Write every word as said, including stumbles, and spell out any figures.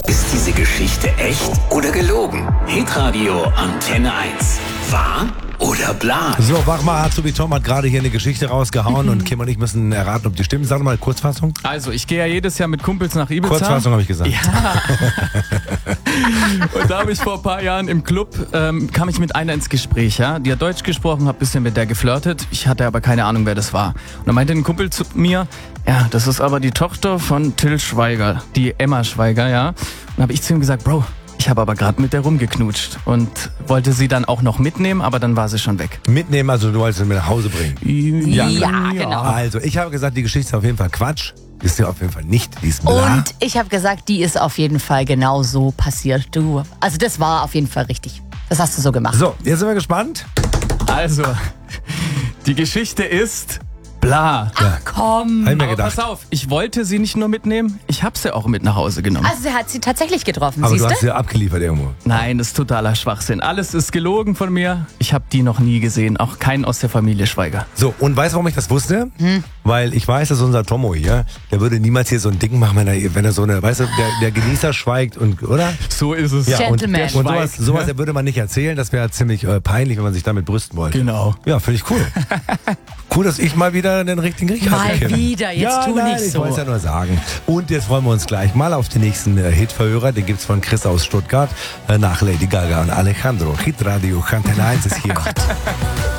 Ist diese Geschichte echt oder gelogen? Hitradio Antenne eins. Wahr oder bla? So, Wachmar Azubi Tom hat gerade hier eine Geschichte rausgehauen und Kim und ich müssen erraten, ob die stimmt. Sag mal, Kurzfassung. Also, ich gehe ja jedes Jahr mit Kumpels nach Ibiza. Kurzfassung habe ich gesagt. Ja. Und da habe ich vor ein paar Jahren im Club, ähm, kam ich mit einer ins Gespräch, ja. Die hat Deutsch gesprochen, habe ein bisschen mit der geflirtet. Ich hatte aber keine Ahnung, wer das war. Und dann meinte ein Kumpel zu mir, ja, das ist aber die Tochter von Till Schweiger, die Emma Schweiger, ja. Und dann habe ich zu ihm gesagt, Bro, ich habe aber gerade mit der rumgeknutscht und wollte sie dann auch noch mitnehmen, aber dann war sie schon weg. Mitnehmen, also du wolltest sie mit nach Hause bringen. Ja, ja, genau. Also, ich habe gesagt, die Geschichte ist auf jeden Fall Quatsch. Ist ja auf jeden Fall nicht. Die ist bla. Und ich habe gesagt, die ist auf jeden Fall genau so passiert. Du, also das war auf jeden Fall richtig. Das hast du so gemacht. So, jetzt sind wir gespannt. Also, die Geschichte ist bla. Ach komm. Hab ich mir Aber gedacht. pass auf, ich wollte sie nicht nur mitnehmen, ich habe sie auch mit nach Hause genommen. Also sie hat sie tatsächlich getroffen, Aber siehst du du? hast sie abgeliefert irgendwo. Nein, das ist totaler Schwachsinn. Alles ist gelogen von mir. Ich habe die noch nie gesehen, auch keinen aus der Familie Schweiger. So, und weißt du, warum ich das wusste? Hm. Weil ich weiß, dass unser Tomo hier, der würde niemals hier so ein Ding machen, wenn er, wenn er so eine, weißt du, der, der Genießer schweigt und, oder? So ist es. Ja, und, Gentleman. und sowas, sowas würde man nicht erzählen, das wäre ziemlich äh, peinlich, wenn man sich damit brüsten wollte. Genau. Ja, finde ich cool. Cool, dass ich mal wieder den richtigen Riech Mal hatte, Kim. wieder, jetzt ja, tu nein, nicht ich so. wollte es ja nur sagen. Und jetzt freuen wir uns gleich mal auf den nächsten äh, Hitverhörer. Den gibt's von Chris aus Stuttgart äh, nach Lady Gaga und Alejandro. Hitradio Antenne eins ist hier.